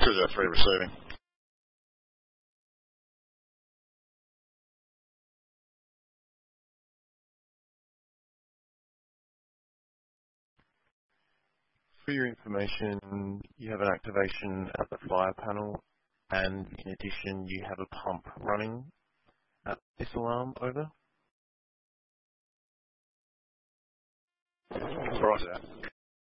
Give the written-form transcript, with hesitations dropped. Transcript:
203 receiving. For your information, you have an activation at the fire panel, and in addition, you have a pump running at this alarm. Over. Right.